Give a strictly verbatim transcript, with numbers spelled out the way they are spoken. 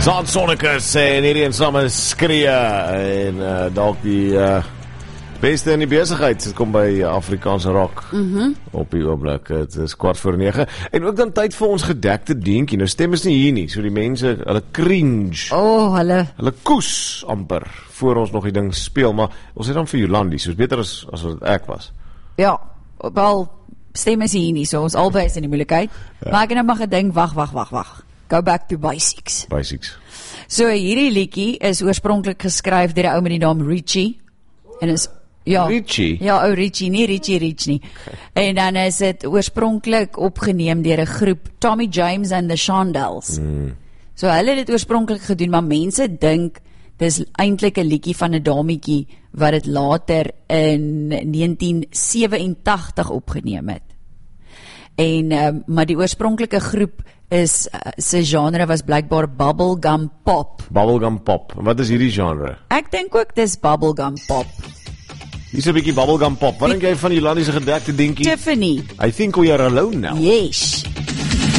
Zaan Sonnekus en hierdie en saam skree en uh, dalk die uh, beste in die besigheid. Dit kom by Afrikaanse rock mm-hmm. op die oomblik. Het is kwart voor nege. En ook dan tyd vir ons gedekte dingetjie. Nou stem is nie hier nie, so die mense, hulle cringe. Oh, hulle. Hulle koes amper voor ons nog die ding speel, maar ons het dan vir Jolandi, so is beter as, as wat ek was. Ja, wel, stem is hier nie, so ons albei is in die moeilikheid. Ja. Maar ek het nou maar gedink, wag, wag, wag, wag. Go back to basics. Basics. So hierdie liedjie is oorspronklik geskryf deur 'n ou met die naam Richie. En is ja, Richie? Ja, ou Richie, nie Richie Rich nie. Okay. En dan is dit oorspronklik opgeneem deur 'n groep Tommy James and the Shondells. Mm. So hulle het dit oorspronklik gedoen, maar mense dink dis eintlik 'n liedjie van 'n dametjie wat dit later in negentien sewenentagtig opgeneem het. En um, maar die oorspronklike groep is uh, se genre was blykbaar bubblegum pop. Bubblegum pop. Wat is hierdie genre? Ek dink ook dis bubblegum pop. Hier's 'n bietjie bubblegum pop. Wat dink jy van die Jolandi se gedekte dingetjie? Tiffany. I think we are alone now. Yes.